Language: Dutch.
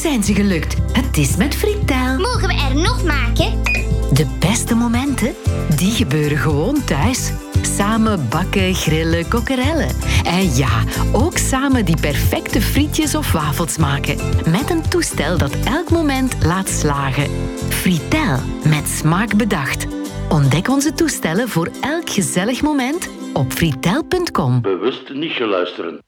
zijn ze gelukt. Het is met Fritel. Mogen we er nog maken? De beste momenten, die gebeuren gewoon thuis. Samen bakken, grillen, kokkerellen. En ja, ook samen die perfecte frietjes of wafels maken. Met een toestel dat elk moment laat slagen. Fritel, met smaak bedacht. Ontdek onze toestellen voor elk gezellig moment op fritel.com. Bewust niet geluisterd.